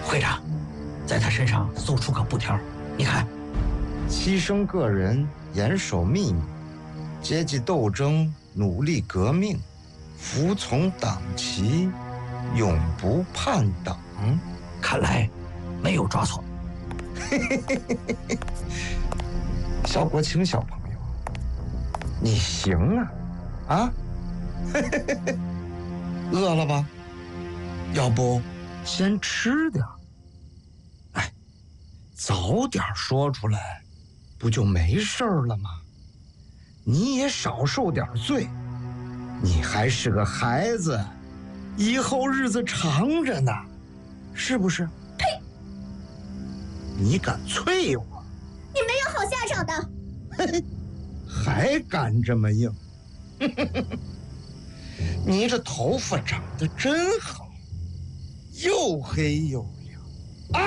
会长，在他身上搜出个布条，你看， 牺牲个人，严守秘密，阶级斗争，努力革命，服从党旗，永不叛党。 看来没有抓错。 肖国清小朋友，你行啊！啊，饿了吧？要不先吃点。哎，早点说出来，不就没事了吗？你也少受点罪，你还是个孩子，以后日子长着呢，是不是？ 呸！ 你敢啐我？ 你没有好下场的。 还敢这么硬？你这头发长得真好，又黑又亮啊！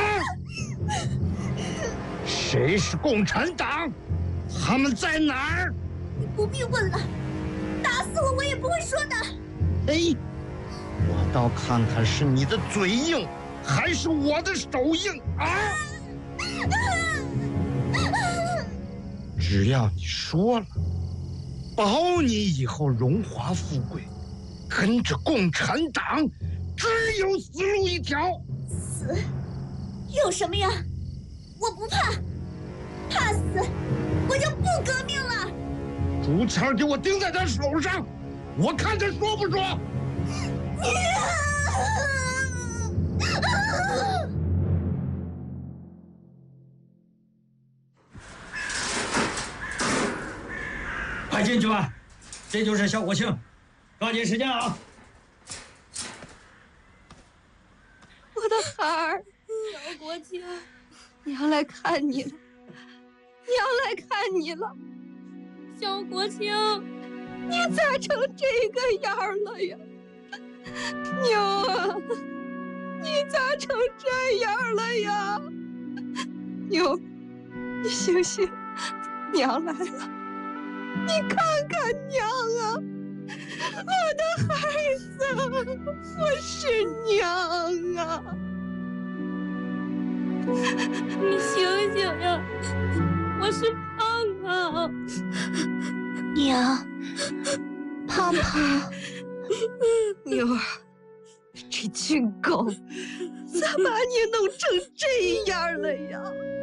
谁是共产党？他们在哪儿？ 你不必问了，打死我也不会说的。 哎，我倒看看是你的嘴硬，还是我的手硬啊！只要你说了，保你以后荣华富贵，跟着共产党，只有死路一条。 死有什么呀？我不怕，怕死我就不革命了。 竹签给我钉在他手上，我看他说不说。 快进去吧，这就是肖国庆，抓紧时间啊！ 我的孩儿，肖国庆，娘来看你了，娘来看你了。肖国庆，你咋成这个样了呀？娘啊，你咋成这样了呀？妞，你醒醒，娘来了。你看看娘啊，我的孩子，我是娘啊！ 你醒醒呀，我是胖胖。 娘，胖胖， 妞儿，这群狗咋把你弄成这样了呀？